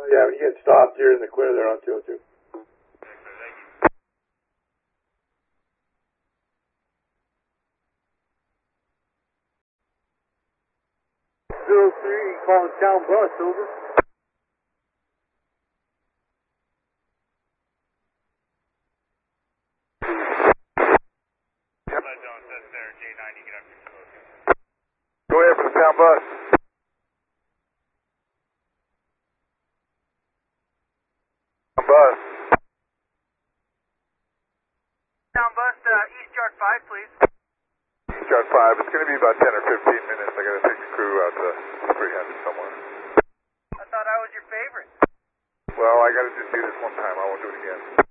Yeah, when you get stopped, you're in the clear there on 202. 203, calling town bus, over. Yep. That's there, J9, you get up to 202. Go ahead for the town bus. Bus. Town bus, East Yard 5, please. East Yard 5. It's going to be about 10 or 15 minutes. I got to take the crew out to 300 somewhere. I thought I was your favorite. Well, I got to just do this one time. I won't do it again.